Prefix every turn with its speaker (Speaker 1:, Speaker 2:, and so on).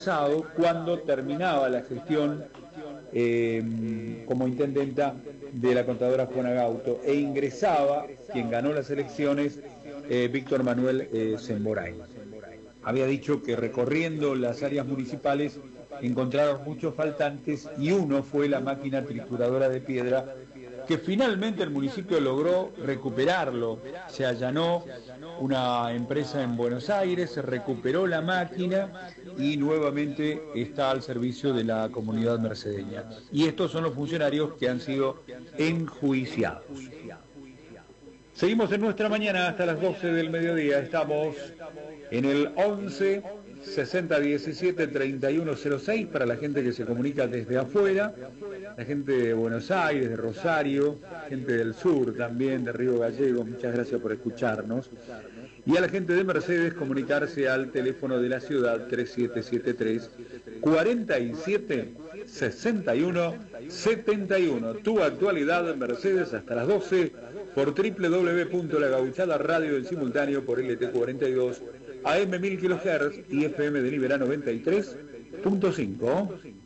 Speaker 1: cuando terminaba la gestión como intendenta de la contadora Juana Gauto e ingresaba quien ganó las elecciones, Víctor Manuel Semboray. Había dicho que recorriendo las áreas municipales encontraron muchos faltantes y uno fue la máquina trituradora de piedra, que finalmente el municipio logró recuperarlo. Se allanó una empresa en Buenos Aires, se recuperó la máquina y nuevamente está al servicio de la comunidad mercedeña. Y estos son los funcionarios que han sido enjuiciados. Seguimos en nuestra mañana hasta las 12 del mediodía. Estamos en el 11 60 17 3106 para la gente que se comunica desde afuera, la gente de Buenos Aires, de Rosario, gente del sur también, de Río Gallegos, muchas gracias por escucharnos. Y a la gente de Mercedes comunicarse al teléfono de la ciudad 3773 47 61 71. Tu actualidad Mercedes hasta las 12 por www.lagauchadaradio en simultáneo por LT42 AM 1000 kHz y FM de Liberá 93.5.